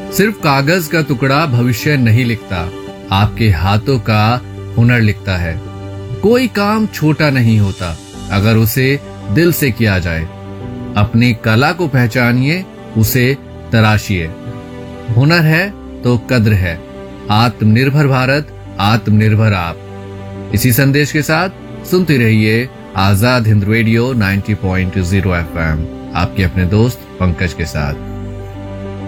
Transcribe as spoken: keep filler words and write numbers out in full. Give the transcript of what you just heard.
सिर्फ कागज का टुकड़ा भविष्य नहीं लिखता, आपके हाथों का हुनर लिखता है। कोई काम छोटा नहीं होता अगर उसे दिल से किया जाए। अपनी कला को पहचानिए, उसे तराशिए। हुनर है तो कद्र है। आत्मनिर्भर भारत, आत्मनिर्भर आप। इसी संदेश के साथ सुनते रहिए आजाद हिंद रेडियो नब्बे पॉइंट शून्य एफ एम, आपके अपने दोस्त पंकज के साथ।